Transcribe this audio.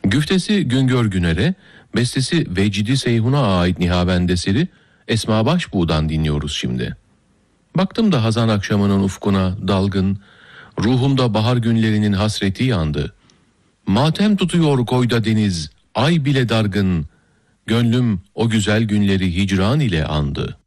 Güftesi Güngör Güner'e, bestesi Vecidi Seyhun'a ait Nihavendeseri Esma Başbuğ'dan dinliyoruz şimdi. Baktım da hazan akşamının ufkuna dalgın, ruhumda bahar günlerinin hasreti yandı. Matem tutuyor koyda deniz, ay bile dargın, gönlüm o güzel günleri hicran ile andı.